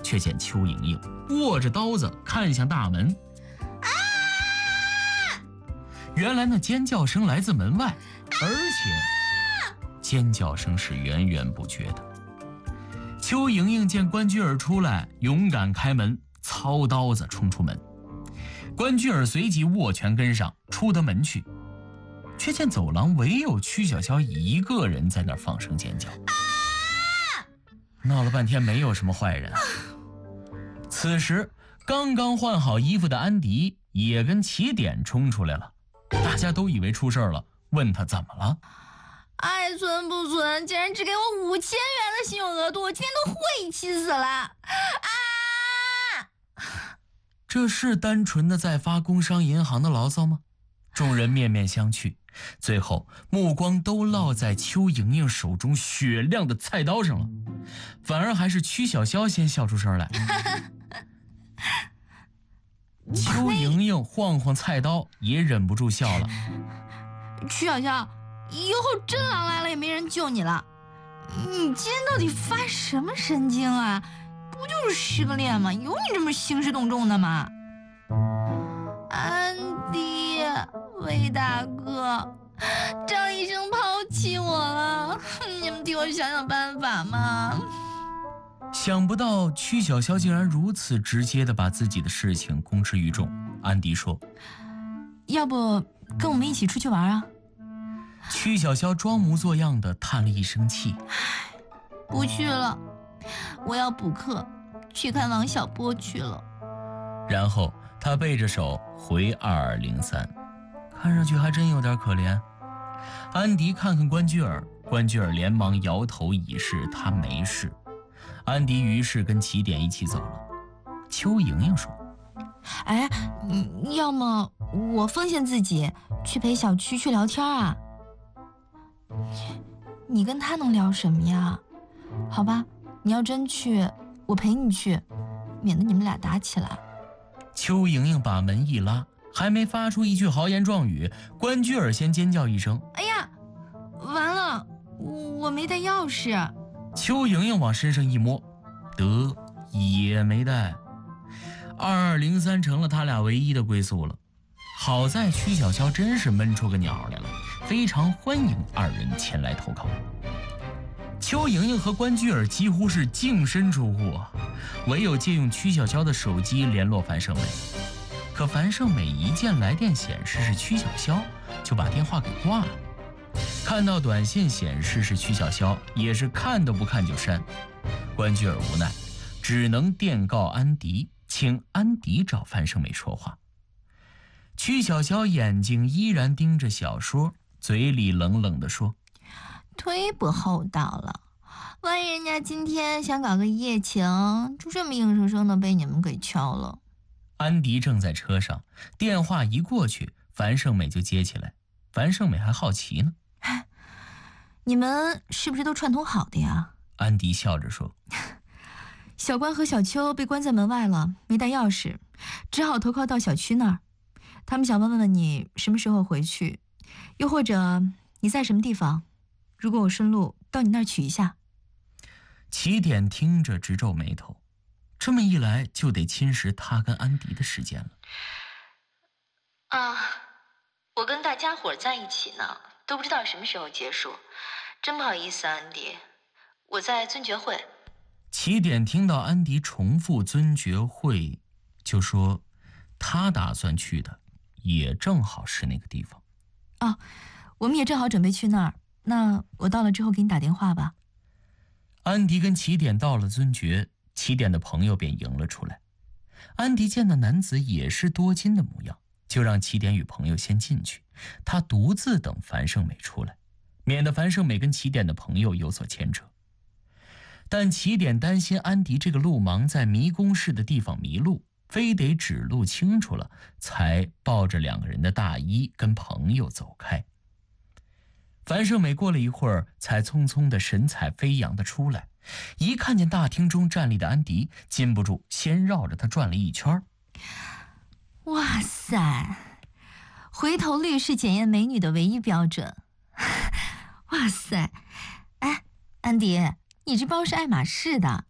却见邱莹莹握着刀子看向大门。原来那尖叫声来自门外，而且尖叫声是源源不绝的。邱莹莹见关雎尔出来，勇敢开门，操刀子冲出门。关雎尔随即握拳跟上，出得门去，却见走廊唯有曲筱绡一个人在那儿放声尖叫。闹了半天没有什么坏人。此时刚刚换好衣服的安迪也跟起点冲出来了，大家都以为出事了，问他怎么了。 爱存不存，竟然只给我5000元的信用额度，我今天都晦气死了！ 这是单纯的在发工商银行的牢骚吗？众人面面相觑，最后目光都落在邱莹莹手中雪亮的菜刀上了，反而还是曲筱绡先笑出声来。邱莹莹晃晃菜刀，也忍不住笑了。 曲筱绡，以后真狼来了也没人救你了。你今天到底发什么神经啊？不就是失个恋吗？有你这么兴师动众的吗？安迪，魏大哥，张医生抛弃我了，你们替我想想办法嘛。 想不到曲筱绡竟然如此直接地把自己的事情公之于众。安迪说： 要不跟我们一起出去玩啊？ 曲筱绡装模作样地叹了一声气： 不去了，我要补课，去看王小波去了。 然后他背着手回2203，看上去还真有点可怜。安迪看看关雎尔，关雎尔连忙摇头以示他没事。安迪于是跟起点一起走了。邱莹莹说： 哎，要么我奉献自己去陪小曲去聊天啊？你跟他能聊什么呀？好吧，你要真去，我陪你去，免得你们俩打起来。 邱莹莹把门一拉，还没发出一句豪言壮语，关雎尔先尖叫一声： 哎呀，完了，我没带钥匙。 邱莹莹往身上一摸，得也没带。2203成了他俩唯一的归宿了。好在曲筱绡真是闷出个鸟来了，非常欢迎二人前来投靠。邱莹莹和关雎尔几乎是净身出户啊，唯有借用曲筱绡的手机联络樊胜美。可樊胜美一见来电显示是曲筱绡，就把电话给挂了。看到短信显示是曲筱绡，也是看都不看就删。关雎尔无奈，只能电告安迪，请安迪找樊胜美说话。曲筱绡眼睛依然盯着小说，嘴里冷冷地说： 忒不厚道了，万一人家今天想搞个一夜情，就这么硬生生的被你们给敲了。 安迪正在车上，电话一过去，樊胜美就接起来。樊胜美还好奇呢： 你们是不是都串通好的呀？ 安迪笑着说： 小关和小邱被关在门外了，没带钥匙，只好投靠到小区那儿。他们想问问你什么时候回去，又或者你在什么地方，如果我顺路到你那儿取一下。 起点听着直皱眉头，这么一来就得侵蚀他跟安迪的时间了。 我跟大家伙在一起呢，都不知道什么时候结束，真不好意思，安迪，我在尊爵会。 起点听到安迪重复尊爵会，就说他打算去的也正好是那个地方。 我们也正好准备去那儿，那我到了之后给你打电话吧。 安迪跟起点到了尊爵，起点的朋友便迎了出来。安迪见那男子也是多金的模样，就让起点与朋友先进去，他独自等樊胜美出来，免得樊胜美跟起点的朋友有所牵扯。但起点担心安迪这个路盲在迷宫式的地方迷路，非得指路清楚了，才抱着两个人的大衣跟朋友走开。樊胜美过了一会儿，才匆匆的神采飞扬的出来，一看见大厅中站立的安迪，禁不住先绕着他转了一圈。 哇塞，回头率是检验美女的唯一标准。哇塞，哎，安迪，你这包是爱马仕的，